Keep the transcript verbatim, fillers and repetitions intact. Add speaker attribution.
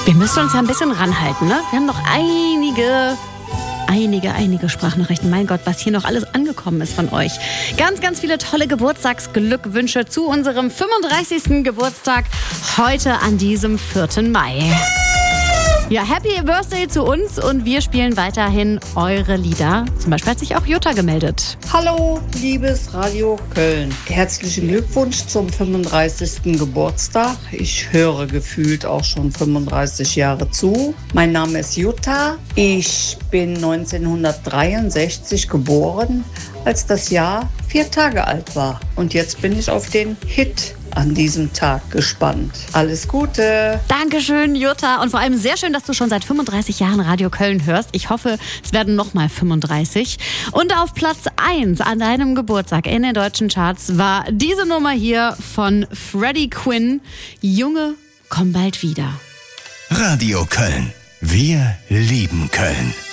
Speaker 1: Wir müssen uns ja ein bisschen ranhalten, ne? Wir haben noch einige... Einige, einige Sprachnachrichten. Mein Gott, was hier noch alles angekommen ist von euch. Ganz, ganz viele tolle Geburtstagsglückwünsche zu unserem fünfunddreißigsten Geburtstag heute an diesem vierten Mai. Ja, Happy Birthday zu uns und wir spielen weiterhin eure Lieder. Zum Beispiel hat sich auch Jutta gemeldet.
Speaker 2: Hallo, liebes Radio Köln. Herzlichen Glückwunsch zum fünfunddreißigsten Geburtstag. Ich höre gefühlt auch schon fünfunddreißig Jahre zu. Mein Name ist Jutta. Ich bin neunzehnhundertdreiundsechzig geboren, als das Jahr vier Tage alt war. Und jetzt bin ich auf den Hit an diesem Tag gespannt. Alles Gute!
Speaker 1: Dankeschön, Jutta. Und vor allem sehr schön, dass du schon seit fünfunddreißig Jahren Radio Köln hörst. Ich hoffe, es werden nochmal fünfunddreißig. Und auf Platz eins an deinem Geburtstag in den deutschen Charts war diese Nummer hier von Freddie Quinn. Junge, komm bald wieder.
Speaker 3: Radio Köln. Wir lieben Köln.